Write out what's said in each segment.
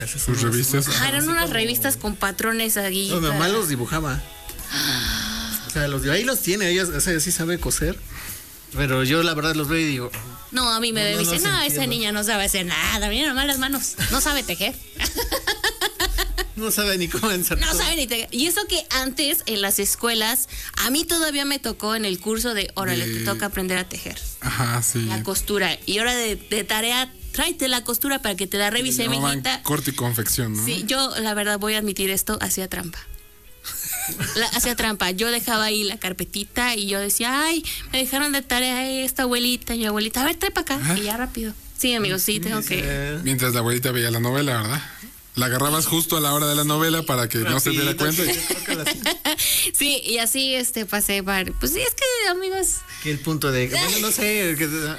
sus revistas. Eran unas revistas con patrones ahí. Mi mamá los dibujaba. O sea, ahí los tiene, ella, o sea, sí sabe coser. Pero yo la verdad los veo y digo... No, a mí me dice, no, esa niña no sabe hacer nada, mira nomás las manos, no sabe tejer. No sabe ni cómo ensartar. No sabe ni tejer. Y eso que antes en las escuelas, a mí todavía me tocó en el curso de, órale, te toca aprender a tejer. Ajá, sí. La costura. Y ahora de tarea, tráete la costura para que te la revise, mijita. Corte y confección, ¿no? Sí, yo la verdad voy a admitir esto, hacía trampa. Hacía trampa, yo dejaba ahí la carpetita y yo decía, ay, me dejaron de tarea esta abuelita y abuelita, a ver, trae para acá. Y ya rápido. Sí, amigos, sí, tengo que... Mientras la abuelita veía la novela, ¿verdad? La agarrabas justo a la hora de la novela para que no se diera cuenta. Sí, y así pasé para... Pues sí, es que, amigos... Que el punto de... Bueno, no sé...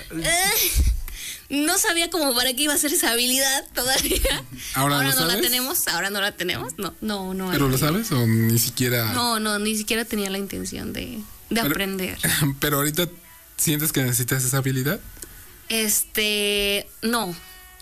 No sabía como para qué iba a ser esa habilidad todavía. Ahora no la tenemos, No. ¿Pero lo sabes o ni siquiera? No, ni siquiera tenía la intención de aprender. Pero ahorita, ¿sientes que necesitas esa habilidad? No.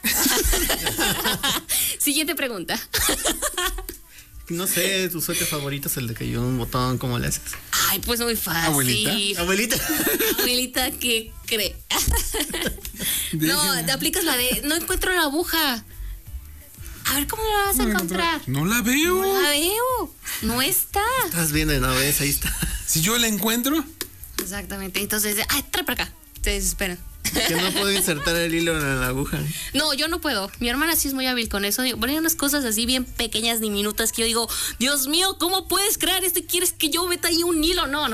Siguiente pregunta. No sé, tu suéter favorito es el de que hay un botón, ¿cómo le haces? Ay, pues muy fácil. Abuelita, ¿qué cree? No, te aplicas la de, no encuentro la aguja. A ver, ¿cómo la vas a encontrar? No la veo. No está. Estás viendo, no ves, ahí está. Si yo la encuentro. Exactamente, entonces, trae para acá. Te desesperan. Que no puedo insertar el hilo en la aguja. No, yo no puedo. Mi hermana sí es muy hábil con eso. Bueno, hay unas cosas así bien pequeñas, diminutas, que yo digo, Dios mío, ¿cómo puedes crear esto y quieres que yo meta ahí un hilo? No.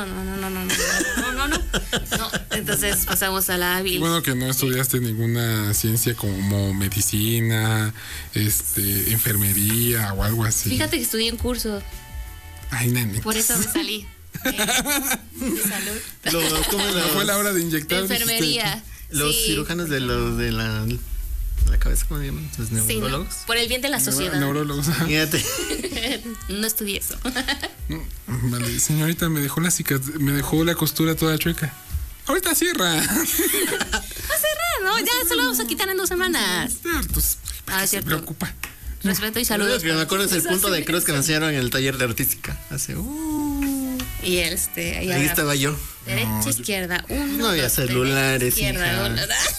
Entonces pasamos a la hábil. Bueno, que no estudiaste ninguna ciencia como medicina, enfermería o algo así. Fíjate que estudié un curso. Ay, nene. Por eso me salí. De salud. Fue la hora de inyectar. Enfermería. Los cirujanos de la cabeza, ¿cómo se llaman? Los neurólogos. Sí, no, por el bien de la sociedad. Neurólogos. Fíjate. No estudié eso. Vale, señorita, me dejó la costura toda chueca. Ahorita cierra. Va a cerrar, ¿no? Ya se lo vamos a quitar en 2 semanas. Cierto. Se cierto. preocupa. Respeto y saludos. Me acuerdo es el punto de cruz que nos enseñaron en el taller de artística. Y ahí estaba yo. Derecha, izquierda. No había celulares. Izquierda,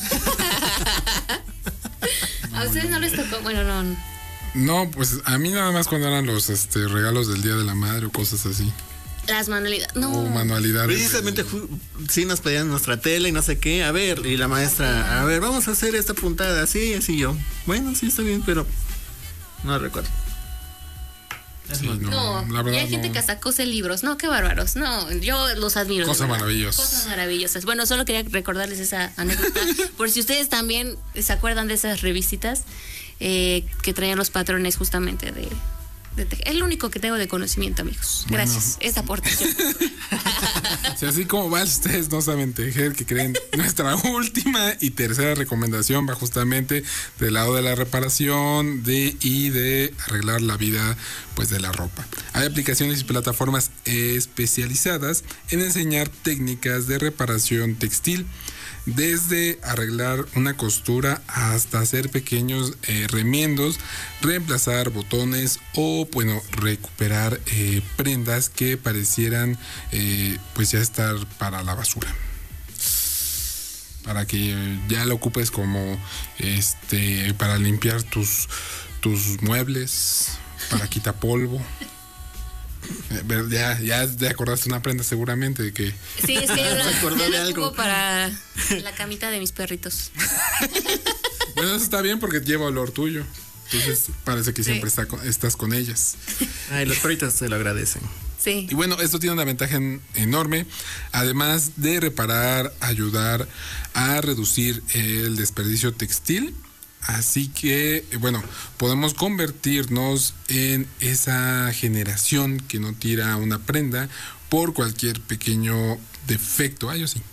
¿A ustedes no les tocó? Bueno, no. No, pues a mí nada más cuando eran los regalos del Día de la Madre o cosas así. Las manualidades. No. O manualidades. Precisamente sí nos pedían nuestra tela y no sé qué. A ver, y la maestra, vamos a hacer esta puntada así yo. Bueno, sí, está bien, pero no recuerdo. Sí, no, la verdad, y hay gente que hasta cose libros. No, qué bárbaros. No, yo los admiro. Cosas maravillosas. Cosas maravillosas. Bueno, solo quería recordarles esa anécdota. Por si ustedes también se acuerdan de esas revistitas que traían los patrones justamente de es lo único que tengo de conocimiento, amigos. Gracias. Esta aportación. Si así como van ustedes no saben tejer, que creen nuestra última y tercera recomendación va justamente del lado de la reparación y de arreglar la vida pues de la ropa. Hay aplicaciones y plataformas especializadas en enseñar técnicas de reparación textil, desde arreglar una costura hasta hacer pequeños remiendos, reemplazar botones o recuperar prendas que parecieran pues ya estar para la basura, para que ya lo ocupes como para limpiar tus muebles, para quitar polvo. Ya te acordaste una prenda seguramente de que... Sí, es que yo la ocupo para la camita de mis perritos. Bueno, eso está bien porque lleva olor tuyo. Entonces parece que siempre estás con ellas. Ay, los perritos te lo agradecen. Sí. Y bueno, esto tiene una ventaja enorme. Además de reparar, ayudar a reducir el desperdicio textil. Así que, podemos convertirnos en esa generación que no tira una prenda por cualquier pequeño defecto. Yo sí.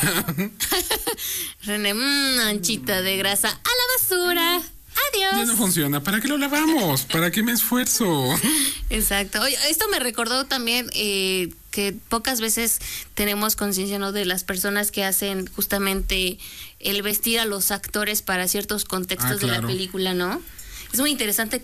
René, manchita de grasa a la basura. Adiós. Ya no funciona. ¿Para qué lo lavamos? ¿Para qué me esfuerzo? Exacto. Oye, esto me recordó también que pocas veces tenemos conciencia, ¿no?, de las personas que hacen justamente el vestir a los actores para ciertos contextos de la película, ¿no? Es muy interesante